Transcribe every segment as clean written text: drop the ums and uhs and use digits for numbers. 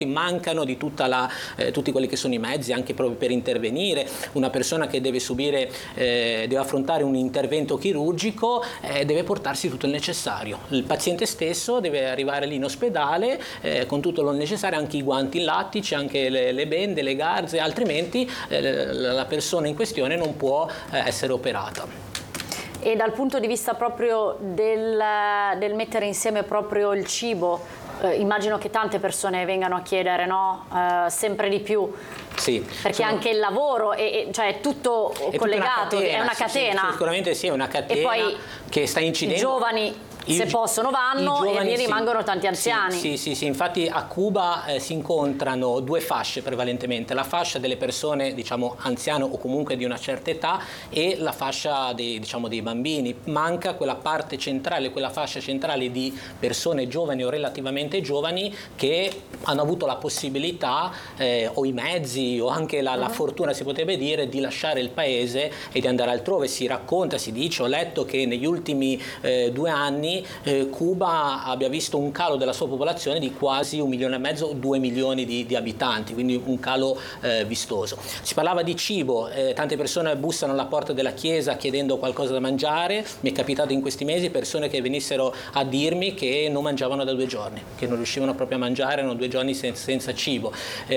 mancano di tutti quelli che sono i mezzi anche proprio per intervenire. Una persona che deve deve affrontare un intervento chirurgico deve portarsi tutto il necessario. Il paziente stesso deve arrivare lì in ospedale con tutto lo necessario, anche i guanti lattici, anche le bende, le garze, altrimenti la persona in questione non può essere operata. E dal punto di vista proprio del mettere insieme proprio il cibo, immagino che tante persone vengano a chiedere, no? Sempre di più. Sì, perché anche il lavoro cioè è tutto collegato, è una catena. Sì, sicuramente sì, è una catena e poi che sta incidendo. I giovani se possono vanno e lì rimangono tanti anziani. Sì, infatti a Cuba si incontrano due fasce prevalentemente, la fascia delle persone diciamo anziane o comunque di una certa età e la fascia dei bambini. Manca quella parte centrale, quella fascia centrale di persone giovani o relativamente giovani che hanno avuto la possibilità o i mezzi o anche la fortuna, si potrebbe dire, di lasciare il paese e di andare altrove. Si racconta, si dice, ho letto che negli ultimi 2 anni Cuba abbia visto un calo della sua popolazione di quasi 1,5 milioni, 2 milioni di abitanti, quindi un calo vistoso. Si parlava di cibo, tante persone bussano alla porta della chiesa chiedendo qualcosa da mangiare. Mi è capitato in questi mesi persone che venissero a dirmi che non mangiavano da 2 giorni, che non riuscivano proprio a mangiare, erano 2 giorni senza cibo.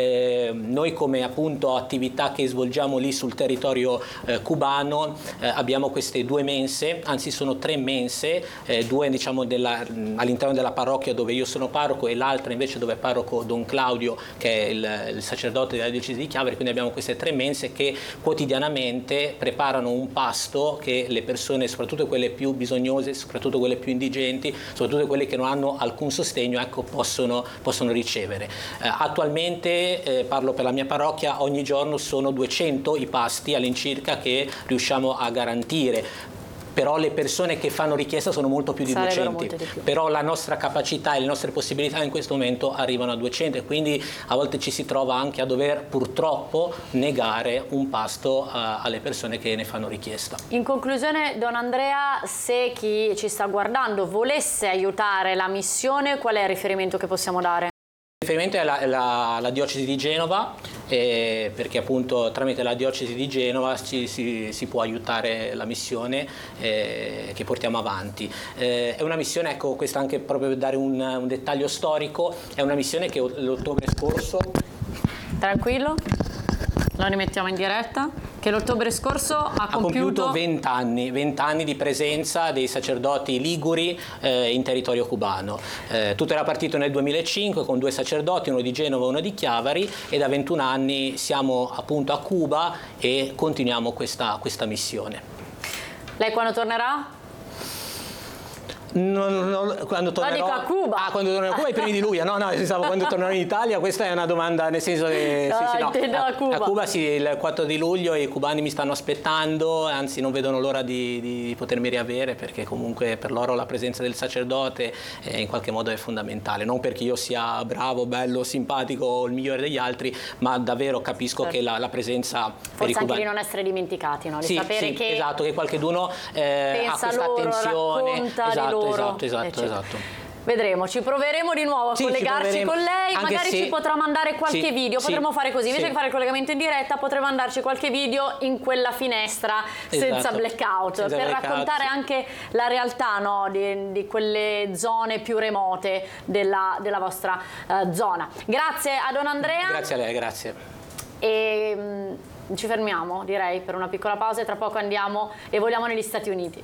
Noi come appunto attività che svolgiamo lì sul territorio cubano abbiamo queste 2 mense, anzi sono 3 mense, 2 diciamo all'interno della parrocchia dove io sono parroco e l'altra invece dove è parroco Don Claudio, che è il sacerdote della diocesi di Chiavari. Quindi abbiamo queste 3 mense che quotidianamente preparano un pasto che le persone, soprattutto quelle più bisognose, soprattutto quelle più indigenti, soprattutto quelle che non hanno alcun sostegno, ecco, possono ricevere. Attualmente parlo per la mia parrocchia, ogni giorno sono 200 i pasti all'incirca che riusciamo a garantire. Però le persone che fanno richiesta sono molto più di 200, però la nostra capacità e le nostre possibilità in questo momento arrivano a 200 e quindi a volte ci si trova anche a dover purtroppo negare un pasto alle persone che ne fanno richiesta. In conclusione, Don Andrea, se chi ci sta guardando volesse aiutare la missione, qual è il riferimento che possiamo dare? Il riferimento è la diocesi di Genova, perché appunto tramite la diocesi di Genova si può aiutare la missione che portiamo avanti. È una missione, ecco, questo anche proprio per dare un dettaglio storico, è una missione che l'ottobre scorso... Tranquillo, lo rimettiamo in diretta. Che l'ottobre scorso ha compiuto 20 anni di presenza dei sacerdoti liguri in territorio cubano. Tutto era partito nel 2005 con 2 sacerdoti, uno di Genova e uno di Chiavari, e da 21 anni siamo appunto a Cuba e continuiamo questa missione. Lei quando tornerà? Quando tornerò a Cuba. Quando tornerò a Cuba, i primi di luglio. No, quando tornerò in Italia, questa è una domanda nel senso che a Cuba sì, il 4 di luglio i cubani mi stanno aspettando, anzi non vedono l'ora di potermi riavere, perché comunque per loro la presenza del sacerdote in qualche modo è fondamentale, non perché io sia bravo, bello, simpatico o il migliore degli altri, ma davvero capisco che la presenza per i cubani, anche di non essere dimenticati, no? Di sapere che esatto, che qualcheduno ha questa attenzione, esatto. Vedremo, ci proveremo di nuovo a collegarci con lei, magari ci potrà mandare qualche video, potremmo fare così, invece che fare il collegamento in diretta potremmo mandarci qualche video in quella finestra senza blackout, per raccontare anche la realtà, no, di quelle zone più remote della vostra zona. Grazie a Don Andrea. Grazie a lei, grazie. E ci fermiamo, direi, per una piccola pausa e tra poco andiamo e voliamo negli Stati Uniti.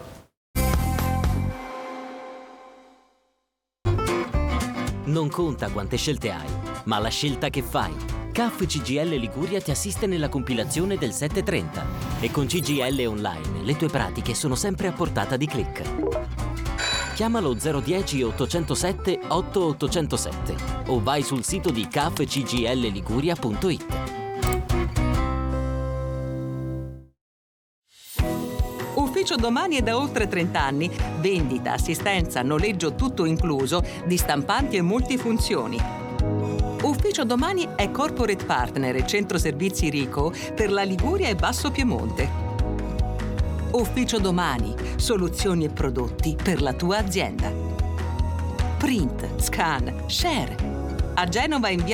Non conta quante scelte hai, ma la scelta che fai. CAF CGIL Liguria ti assiste nella compilazione del 730 e con CGIL Online le tue pratiche sono sempre a portata di click. Chiamalo 010 807 8807 o vai sul sito di cafcgilliguria.it. Ufficio Domani è da oltre 30 anni. Vendita, assistenza, noleggio tutto incluso di stampanti e multifunzioni. Ufficio Domani è corporate partner e centro servizi Rico per la Liguria e Basso Piemonte. Ufficio Domani, soluzioni e prodotti per la tua azienda. Print, scan, share. A Genova in via